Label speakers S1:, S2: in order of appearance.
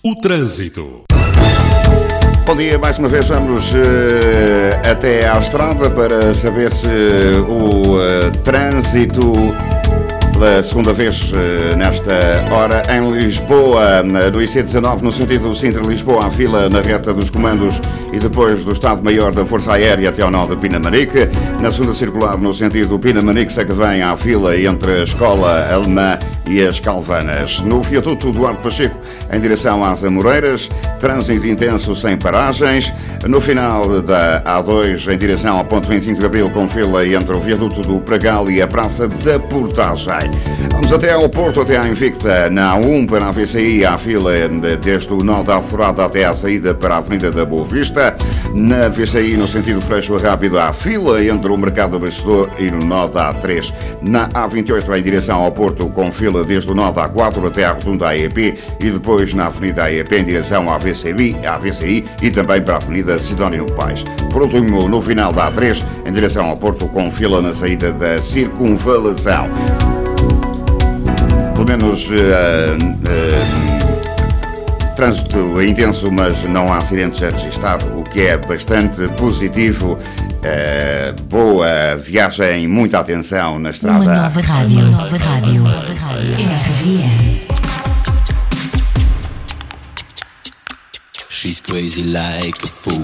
S1: O trânsito.
S2: Bom dia, mais uma vez vamos até à estrada para saber se o trânsito, pela segunda vez nesta hora, em Lisboa, no IC19, no sentido do Sintra-Lisboa, a fila na reta dos comandos e depois do Estado-Maior da Força Aérea até ao nó de Pinamanique. Na segunda circular, no sentido do Pinamanique, sei que vem à fila entre a Escola Alemã e as Calvanas. No viaduto Duarte Pacheco, em direção às Amoreiras, trânsito intenso sem paragens. No final da A2, em direção ao ponto 25 de Abril, com fila entre o viaduto do Pragal e a Praça da Portagem. Vamos até ao Porto, até à Invicta. Na A1 para a VCI, há fila desde o nó da Alforada até à saída para a Avenida da Boa Vista. Na VCI, no sentido Freixo Rápido, há fila entre o Mercado Abastecedor e o nó da A3. Na A28, em direção ao Porto, com fila desde o nó da A4 até à Rotunda AEP e depois na Avenida AEP em direção à VCI e também para a Avenida Sidónio Pais. Por último, no final da A3, em direção ao Porto, com fila na saída da Circunvalação. Pelo menos trânsito intenso, mas não há acidentes a registrar, o que é bastante positivo. Boa viagem, muita atenção na estrada.
S3: Uma nova rádio. RVM.
S4: She's crazy like a fool.